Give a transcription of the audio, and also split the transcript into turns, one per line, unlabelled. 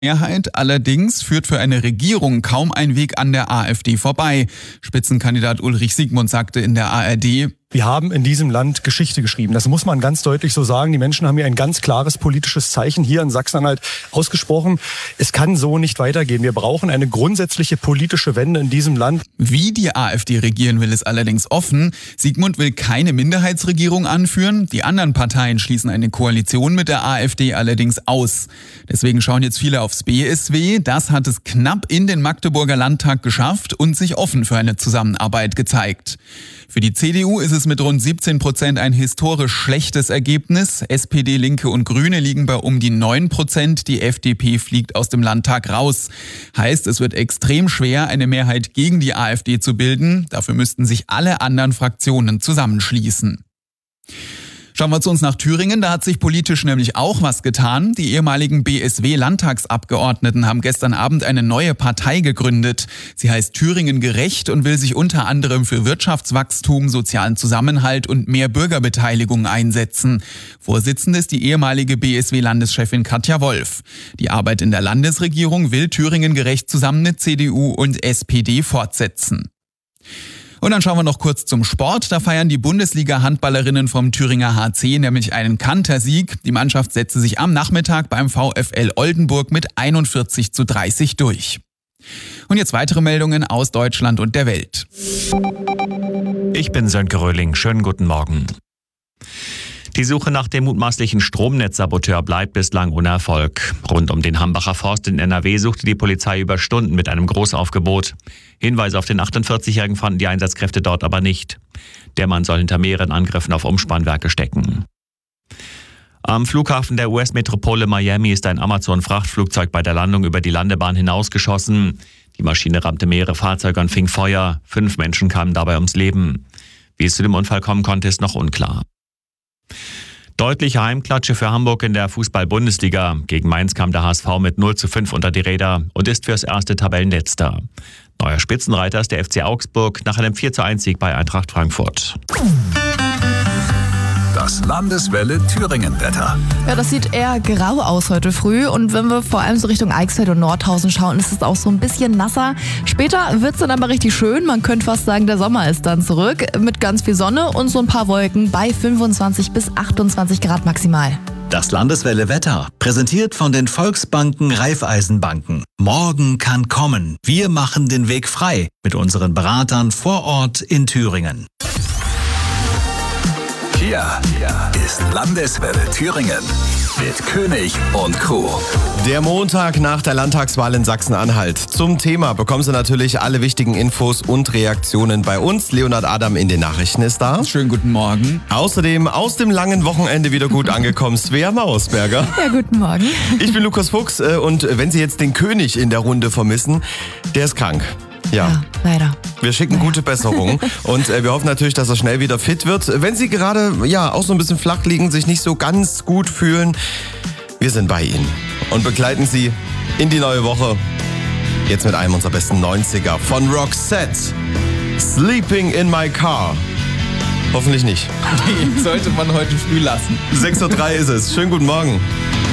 Mehrheit. Allerdings führt für eine Regierung kaum ein Weg an der AfD vorbei. Spitzenkandidat Ulrich Siegmund sagte in der ARD:
Wir haben in diesem Land Geschichte geschrieben. Das muss man ganz deutlich so sagen. Die Menschen haben hier ein ganz klares politisches Zeichen hier in Sachsen-Anhalt ausgesprochen. Es kann so nicht weitergehen. Wir brauchen eine grundsätzliche politische Wende in diesem Land.
Wie die AfD regieren will, ist allerdings offen. Siegmund will keine Minderheitsregierung anführen. Die anderen Parteien schließen eine Koalition mit der AfD allerdings aus. Deswegen schauen jetzt viele aufs BSW. Das hat es knapp in den Magdeburger Landtag geschafft und sich offen für eine Zusammenarbeit gezeigt. Für die CDU ist es mit rund 17% ein historisch schlechtes Ergebnis. SPD, Linke und Grüne liegen bei um die 9%. Die FDP fliegt aus dem Landtag raus. Heißt, es wird extrem schwer, eine Mehrheit gegen die AfD zu bilden. Dafür müssten sich alle anderen Fraktionen zusammenschließen. Schauen wir zu uns nach Thüringen, da hat sich politisch nämlich auch was getan. Die ehemaligen BSW-Landtagsabgeordneten haben gestern Abend eine neue Partei gegründet. Sie heißt Thüringen gerecht und will sich unter anderem für Wirtschaftswachstum, sozialen Zusammenhalt und mehr Bürgerbeteiligung einsetzen. Vorsitzende ist die ehemalige BSW-Landeschefin Katja Wolf. Die Arbeit in der Landesregierung will Thüringen gerecht zusammen mit CDU und SPD fortsetzen. Und dann schauen wir noch kurz zum Sport. Da feiern die Bundesliga-Handballerinnen vom Thüringer HC nämlich einen Kantersieg. Die Mannschaft setzte sich am Nachmittag beim VfL Oldenburg mit 41:30 durch. Und jetzt weitere Meldungen aus Deutschland und der Welt.
Ich bin Sönke Röhling. Schönen guten Morgen. Die Suche nach dem mutmaßlichen Stromnetzsaboteur bleibt bislang ohne Erfolg. Rund um den Hambacher Forst in NRW suchte die Polizei über Stunden mit einem Großaufgebot. Hinweise auf den 48-Jährigen fanden die Einsatzkräfte dort aber nicht. Der Mann soll hinter mehreren Angriffen auf Umspannwerke stecken. Am Flughafen der US-Metropole Miami ist ein Amazon-Frachtflugzeug bei der Landung über die Landebahn hinausgeschossen. Die Maschine rammte mehrere Fahrzeuge und fing Feuer. 5 Menschen kamen dabei ums Leben. Wie es zu dem Unfall kommen konnte, ist noch unklar. Deutliche Heimklatsche für Hamburg in der Fußball-Bundesliga. Gegen Mainz kam der HSV mit 0:5 unter die Räder und ist fürs erste Tabellenletzter. Neuer Spitzenreiter ist der FC Augsburg nach einem 4:1-Sieg bei Eintracht Frankfurt.
Das Landeswelle Thüringen-Wetter.
Ja, das sieht eher grau aus heute früh und wenn wir vor allem so Richtung Eichsfeld und Nordhausen schauen, ist es auch so ein bisschen nasser. Später wird es dann aber richtig schön, man könnte fast sagen, der Sommer ist dann zurück mit ganz viel Sonne und so ein paar Wolken bei 25 bis 28 Grad maximal.
Das Landeswelle Wetter, präsentiert von den Volksbanken Raiffeisenbanken. Morgen kann kommen. Wir machen den Weg frei mit unseren Beratern vor Ort in Thüringen. Hier ist Landeswelle Thüringen mit König und Co.
Der Montag nach der Landtagswahl in Sachsen-Anhalt. Zum Thema bekommen Sie natürlich alle wichtigen Infos und Reaktionen bei uns. Leonhard Adam in den Nachrichten ist da.
Schönen guten Morgen.
Außerdem aus dem langen Wochenende wieder gut angekommen, Svea Mausberger.
Ja, guten Morgen.
Ich bin Lukas Fuchs und wenn Sie jetzt den König in der Runde vermissen, der ist krank.
Ja, leider.
Wir schicken gute Besserung und wir hoffen natürlich, dass er schnell wieder fit wird. Wenn Sie gerade auch so ein bisschen flach liegen, sich nicht so ganz gut fühlen, wir sind bei Ihnen und begleiten Sie in die neue Woche. Jetzt mit einem unserer besten 90er von Roxette. Sleeping in my car. Hoffentlich nicht.
Die sollte man heute früh lassen.
6:03 Uhr ist es. Schönen guten Morgen.